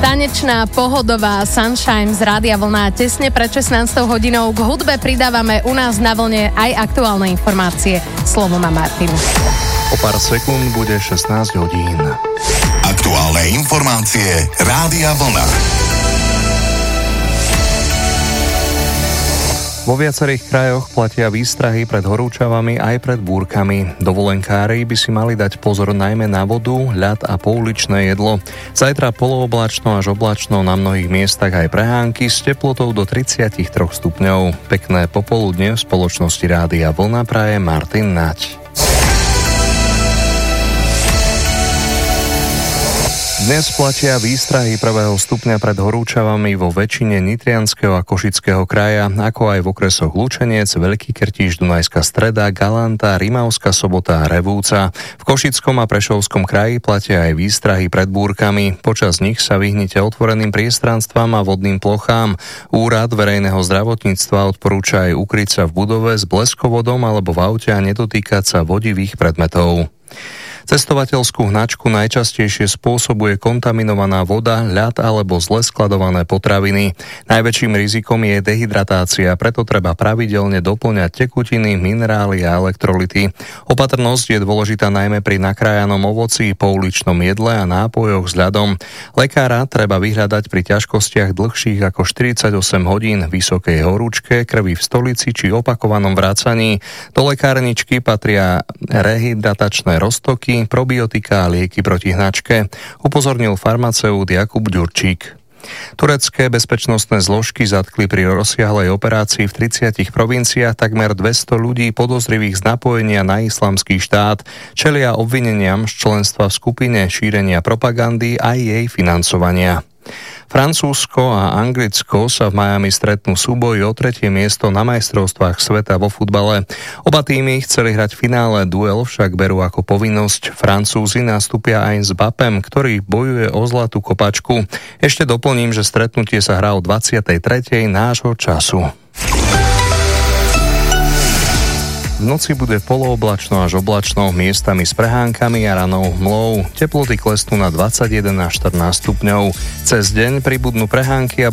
Tanečná, pohodová Sunshine z Rádia Vlna. Tesne pred 16 hodinou k hudbe pridávame u nás na vlne aj aktuálne informácie. Slovo má Martin. O pár sekúnd bude 16 hodín. Aktuálne informácie Rádia Vlna. Vo viacerých krajoch platia výstrahy pred horúčavami aj pred búrkami. Dovolenkári by si mali dať pozor najmä na vodu, ľad a pouličné jedlo. Zajtra polooblačno až oblačno, na mnohých miestach aj prehánky s teplotou do 33 stupňov. Pekné popoludne v spoločnosti Rádia Vlna praje Martin Nať. Dnes platia výstrahy 1. stupňa pred horúčavami vo väčšine Nitrianskeho a Košického kraja, ako aj v okresoch Lučenec, Veľký Krtíš, Dunajská Streda, Galanta, Rimavská Sobota a Revúca. V Košickom a Prešovskom kraji platia aj výstrahy pred búrkami. Počas nich sa vyhnite otvoreným priestranstvám a vodným plochám. Úrad verejného zdravotníctva odporúča aj ukryť sa v budove s bleskovodom alebo v aute a nedotýkať sa vodivých predmetov. Cestovateľskú hnačku najčastejšie spôsobuje kontaminovaná voda, ľad alebo zle skladované potraviny. Najväčším rizikom je dehydratácia, preto treba pravidelne doplňať tekutiny, minerály a elektrolyty. Opatrnosť je dôležitá najmä pri nakrájanom ovoci, pouličnom jedle a nápojoch s ľadom. Lekára treba vyhľadať pri ťažkostiach dlhších ako 48 hodín, vysokej horúčke, krvi v stolici či opakovanom vracaní. Do lekárničky patria rehydratačné roztoky, probiotika a lieky proti hnačke, upozornil farmaceut Jakub Ďurčík. Turecké bezpečnostné zložky zatkli pri rozsiahlej operácii v 30 provinciách takmer 200 ľudí podozrivých z napojenia na islamský štát. Čelia obvineniam z členstva v skupine, šírenia propagandy a jej financovania. Francúzsko a Anglicko sa v Miami stretnú súboji o 3. miesto na majstrovstvách sveta vo futbale. Oba týmy chceli hrať finále, duel však berú ako povinnosť. Francúzi nastúpia aj s Mbappém, ktorý bojuje o zlatú kopačku. Ešte doplním, že stretnutie sa hrá o 23. nášho času. V noci bude polooblačno až oblačno, miestami s prehánkami a ranou hmlou. Teploty klesnú na 21 až 14 stupňov. Cez deň pribudnú prehánky a